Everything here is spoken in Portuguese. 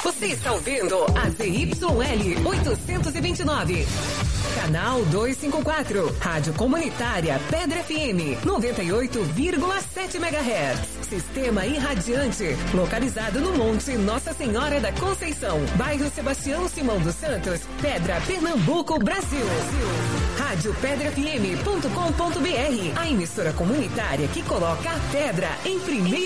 Você está ouvindo a ZYL 829. Canal 254. Rádio Comunitária Pedra FM 98,7 MHz. Sistema irradiante. Localizado no Monte Nossa Senhora da Conceição. Bairro Sebastião Simão dos Santos. Pedra, Pernambuco, Brasil. Rádio PedraFM.com.br. A emissora comunitária que coloca a pedra em primeiro